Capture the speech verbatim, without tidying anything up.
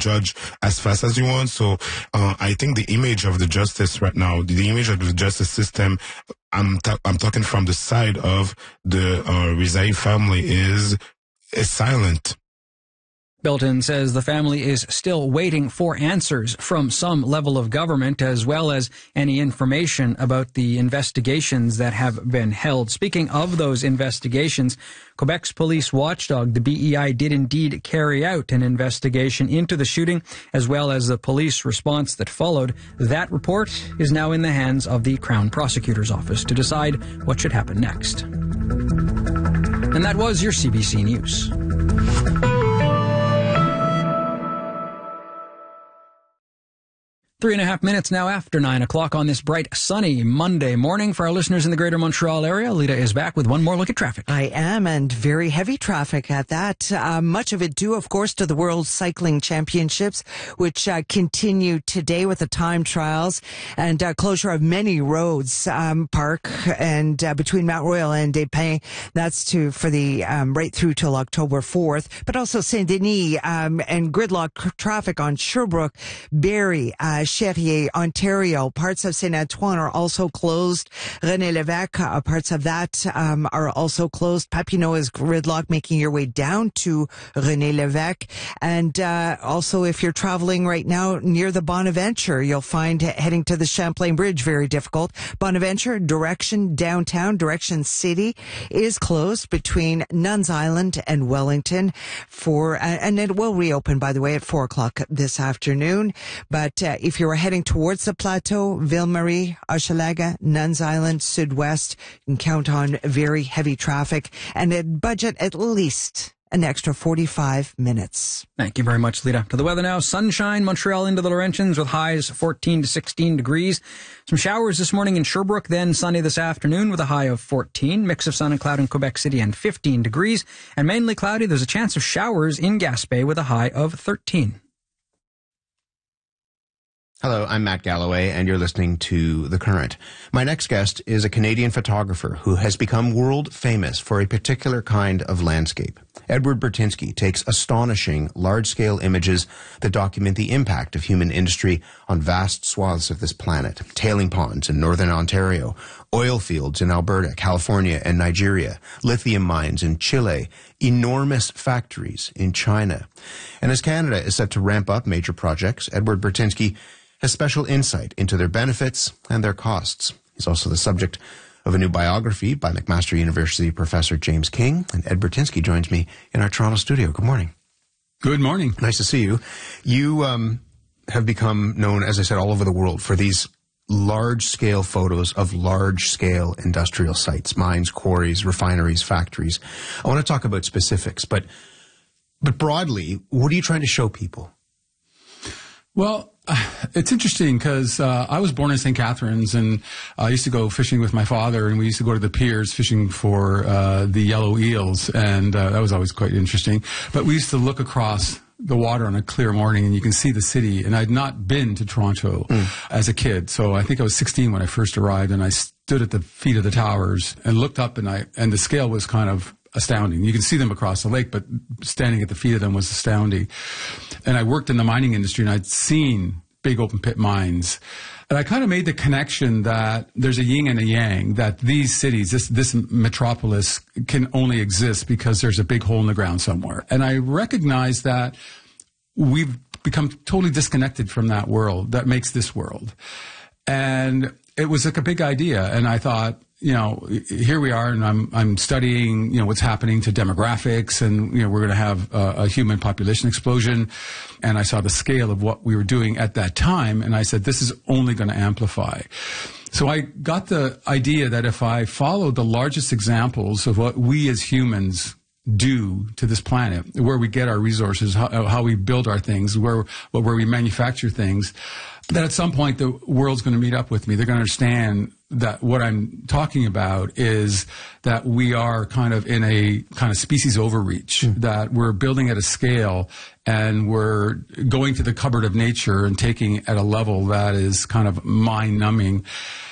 judge as fast as you want. So uh, I think the image of the justice right now, the image of the justice system, I'm ta- I'm talking from the side of the uh, Rezai family, is is silent. Bilton says the family is still waiting for answers from some level of government, as well as any information about the investigations that have been held. Speaking of those investigations, Quebec's police watchdog, the B E I, did indeed carry out an investigation into the shooting, as well as the police response that followed. That report is now in the hands of the Crown Prosecutor's Office to decide what should happen next. And that was your C B C News. Three and a half minutes now after nine o'clock on this bright, sunny Monday morning. For our listeners in the greater Montreal area, Lita is back with one more look at traffic. I am, and very heavy traffic at that. Uh, much of it due, of course, to the World Cycling Championships, which uh, continue today with the time trials and uh, closure of many roads, um, Park and uh, between Mount Royal and Des Pins. That's to for the um, right through till October fourth, but also Saint Denis um, and gridlock traffic on Sherbrooke, Barrie, uh, Cherrier, Ontario. Parts of Saint Antoine are also closed. René Lévesque, uh, parts of that um, are also closed. Papineau is gridlock, making your way down to René Lévesque. And uh, also, if you're traveling right now near the Bonaventure, you'll find heading to the Champlain Bridge very difficult. Bonaventure, direction downtown, direction city is closed between Nuns Island and Wellington for, uh, and it will reopen, by the way, at four o'clock this afternoon. But uh, if you're heading towards the plateau, Ville-Marie, Hochelaga, Nuns Island, Sud-West, you can count on very heavy traffic and a budget at least an extra forty-five minutes. Thank you very much, Lita. To the weather now. Sunshine, Montreal into the Laurentians with highs fourteen to sixteen degrees. Some showers this morning in Sherbrooke, then sunny this afternoon with a high of fourteen. Mix of sun and cloud in Quebec City and fifteen degrees. And mainly cloudy. There's a chance of showers in Gaspé with a high of thirteen. Hello, I'm Matt Galloway, and you're listening to The Current. My next guest is a Canadian photographer who has become world famous for a particular kind of landscape. Edward Burtynsky takes astonishing, large-scale images that document the impact of human industry on vast swaths of this planet. Tailing ponds in northern Ontario, oil fields in Alberta, California, and Nigeria, lithium mines in Chile, enormous factories in China. And as Canada is set to ramp up major projects, Edward Burtynsky has special insight into their benefits and their costs. He's also the subject of a new biography by McMaster University professor James King, and Ed Burtynsky joins me in our Toronto studio. Good morning. Good morning. Nice to see you. You um, have become known, as I said, all over the world for these large-scale photos of large-scale industrial sites, mines, quarries, refineries, factories. I want to talk about specifics, but but broadly, what are you trying to show people? Well, it's interesting because uh, I was born in Saint Catharines, and I used to go fishing with my father, and we used to go to the piers fishing for uh, the yellow eels, and uh, that was always quite interesting. But we used to look across the water on a clear morning, and you can see the city. And I'd not been to Toronto mm. as a kid, so I think I was sixteen when I first arrived, and I stood at the feet of the towers and looked up, and I and the scale was kind of astounding. You can see them across the lake, but standing at the feet of them was astounding. And I worked in the mining industry, and I'd seen big open pit mines. And I kind of made the connection that there's a yin and a yang, that these cities, this, this metropolis can only exist because there's a big hole in the ground somewhere. And I recognized that we've become totally disconnected from that world that makes this world. And it was like a big idea. And I thought, you know, here we are, and I'm I'm studying, you know, what's happening to demographics, and you know, we're going to have a, a human population explosion. And I saw the scale of what we were doing at that time, and I said, this is only going to amplify. So I got the idea that if I followed the largest examples of what we as humans do to this planet, where we get our resources, how, how we build our things, where where we manufacture things, that at some point the world's going to meet up with me. They're going to understand that what I'm talking about is that we are kind of in a kind of species overreach, mm. that we're building at a scale and we're going to the cupboard of nature and taking at a level that is kind of mind-numbing.